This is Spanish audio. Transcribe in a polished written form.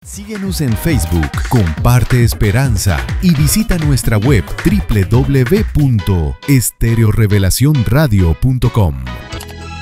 Síguenos en Facebook, comparte esperanza y visita nuestra web www.estereorevelacionradio.com.